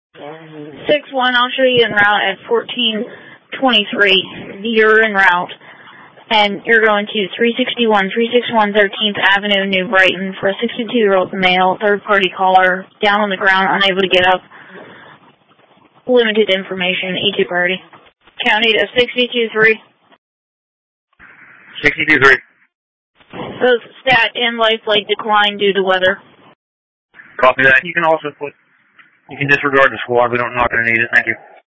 6-1, I'll show you en route at 1423. You're en route. And you're going to 361 13th Avenue, New Brighton, for a 62-year-old male, third-party caller, down on the ground, unable to get up. Limited information, E2 priority. County to 62-3. 62-3. Both stat and lifelike decline due to weather. Copy that. You can disregard the squad. We're not going to need it. Thank you.